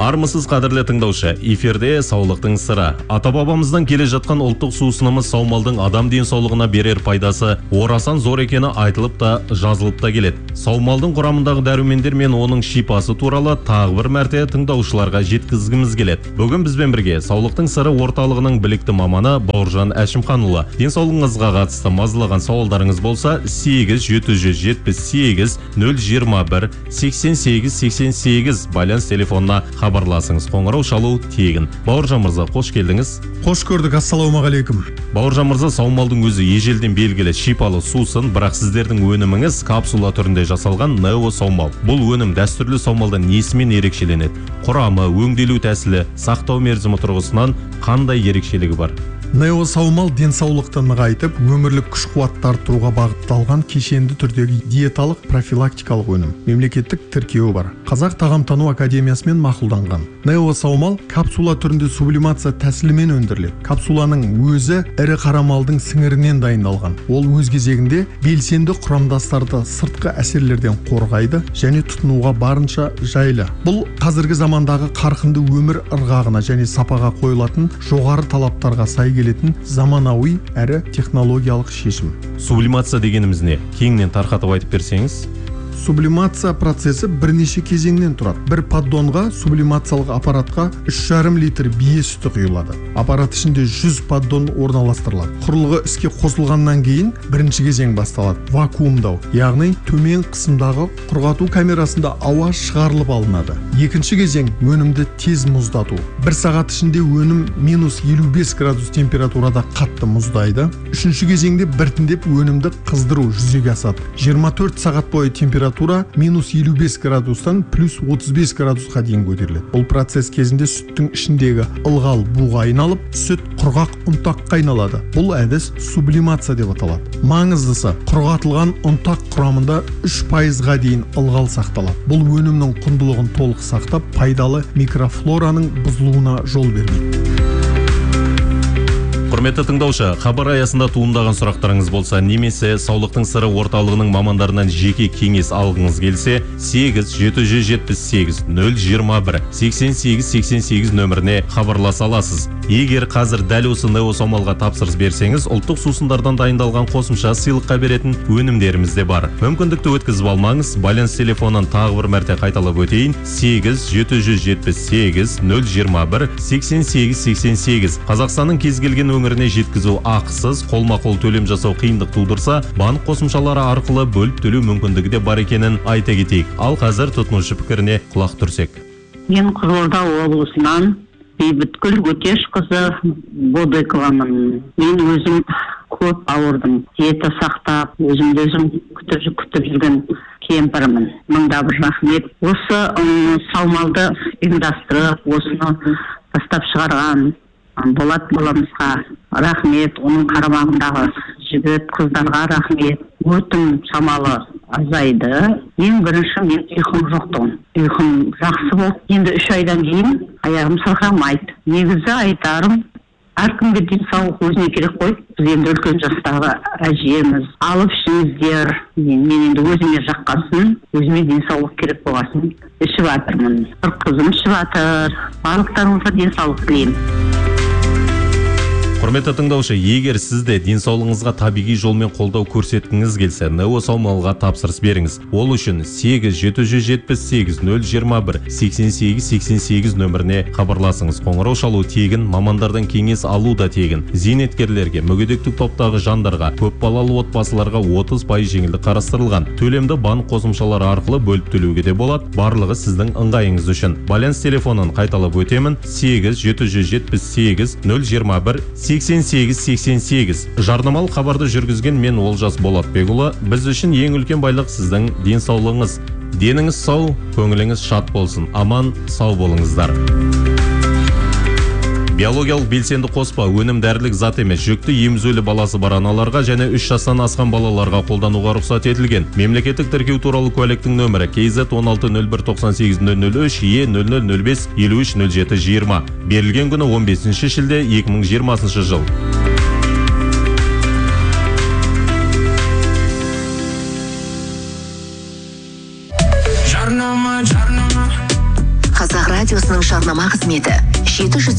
Армысыз қадірлі тыңдаушы, эфирде саулықтың сыры. Ата-бабамыздан келе жатқан ұлттық сусынымыз саумалдың адам денсаулығына берер пайдасы орасан зор екені айтылып та жазылып та келеді. Саумалдың құрамындағы дәрумендер мен оның шипасы туралы тағы бір мәрте тыңдаушыларға жеткізгіміз келеді. Бүгін бізбен бірге саулықтың сыры орталығының білікті маманы Бауыржан Әшімханұлы. Денсаулығыңызға қатысты мазалаған сауалдарыңыз болса 8-778 021 8888 байланыс телефонына хабарласыңыз. Қоңырау шалу тегін. Бауыржан мырза, қош келдіңіз. Қош көрдік, ассалаумағалейкум. Бауыржан мырза, саумалдың өзі ежелден белгілі шипалы сусын, бірақ сіздердің өніміңіз капсула түрінде жасалған Нео саумал. Бұл өнім дәстүрлі саумалдан несімен ерекшеленеді? Құрамы, өңделу тәсілі, сақтау мерзімі тұрғысынан қандай ерекшелігі бар? Нео саумал денсаулықты нығайтып, өмірлік күш-қуатты арттыруға бағытталған кешенді түрдегі диеталық профилактикалық өнім. Мемлекеттік тіркеуі бар. Қазақ тағамтану академиясымен мақұлданған. Нео саумал капсула түрінде сублимация тәсілімен өндіріледі. Капсуланың өзі ірі қара малдың сіңірінен дайындалған. Ол өз кезегінде белсенді құрамдастарды сыртқы әсерлерден қорғайды және тұтынуға барынша жайлы. Бұл қазіргі замандағы қарқынды өмір ырғағына және сапаға қойылатын жоғары талаптарға сай келетін заманауи әрі технологиялық шешім. Сублимация дегеніміз не? Кеңінен тарқатып айтып берсеңіз? Сублимация процесі бірнеше кезеңнен тұрады. Бір поддонға сублимациялық аппаратқа 3,5 литр бие сүті құйылады. Аппарат ішінде 100 поддон орналастырылады. Құрылғы іске қосылғаннан кейін бірінші кезең басталады. Вакуумдау, яғни төмен қысымдағы құрғату камерасында ауа шығарылып алынады. Екінші кезең өнімді тез мұздату. 1 сағат ішінде өнім -55 градус температурада қатты мұздайды. Үшінші кезеңде біртіндеп өнімді қыздыру жүзеге асады. 24 сағат бойы температура -55 градустан +35 градусқа дейін көтеріледі. Бұл процесс кезінде сүттің ішіндегі ылғал буға айналып, сүт құрғақ ұнтаққа айналады. Бұл әдіс сублимация деп аталады. Маңыздысы, құрғатылған ұнтақ құрамында 3%-ға дейін ылғал сақталады. Бұл өнімнің құндылығын толық сақтап, пайдалы микрофлораның бұзылуына жол бермейді. Құрметті тыңдаушы, хабар аясында туындаған сұрақтарыңыз болса, немесе саулықтың сыры орталығының мамандарынан жеке кеңес алғыңыз келсе, 8-778 021 8888 нөміріне хабарласа аласыз. Егер қазір дәл осы Нео саумалға тапсырыс берсеңіз, ұлттық сусындардан дайындалған қосымша сыйлыққа беретін өнімдеріміз де бар. Мүмкіндікті өткізіп алмаңыз. Байланыс телефонын тағы бір мәрте қайталап өтейін: 8-778 021 8888. Қазақстанның кез келген өңіріне жеткізу ақысыз, қолма-қол төлем жасау қиындық тудырса, банк қосымшалары арқылы бөліп төлеу мүмкіндігі де бар екенін айта кетейік. Ал қазір тұтынушы пікіріне құлақ түрсек. Мен Қызылорда облысынан Бейбіткүл Өтешқызы Бодыковамын. Мен өзім көп ауырдым. Диета сақтап, өзім күтіп жүрген кемпірмін. Мыңда бір рахмет. Осы саумалды ұйымдастырып, осыны бастап шығарған Болат баламызға рахмет, оның қарамағындағы жігіт қыздарға рахмет. Өтім шамалы азайды. Ең бірінші мен ұйқым жоқтығын. Ұйқым жақсы болды. Енді 3 айдан кейін аяғым сырқамайды. Негізі айтарым, әркімге денсаулық өзіне керек қой. Біз енді үлкен жастағы әжеміз. Алып ішіңіздер. Мен енді өзіме жаққасын, өзіме денсаулық керек болғасын ішіп жатырмын. Бір қызым ішіп жатыр. Барлықтарыңызға денсаулық тілеймін. Құрметті тыңдаушы, егер сізде денсаулығыңызға табиғи жолмен қолдау көрсеткіңіз келсе, Нео саумалға тапсырыс беріңіз. Ол үшін 8-778 021 8888 нөміріне хабарласыңыз. Қоңырау шалу тегін, мамандардан кеңес алу да тегін. Зейнеткерлерге, мүгедектік топтағы жандарға, көпбалалы отбасыларға 30% жеңілдік қарастырылған. Төлемді банк қосымшалары арқылы бөліп төлеуге де болады. Барлығы сіздің ыңғайыңыз үшін. Байланыс телефонын қайталап өтемін: 8-778 021 8888. Жарнамалық хабарды жүргізген мен Олжас Болатбекұлы. Біз үшін ең үлкен байлық сіздің денсаулығыңыз. Деніңіз сау, көңіліңіз шат болсын. Аман, сау болыңыздар. Биологиялық белсенді қоспа өнім дәрілік зат емес, жүкті емізулі баласы бар аналарға және 3 жастан асқан балаларға қолдануға рұқсат етілген. Мемлекеттік тіркеу туралы куәліктің нөмірі KZ 16019803 E0005 530720. Берілген күні 15 шілде 2020 жыл. Қазақ радиосының жарнама қызметі 700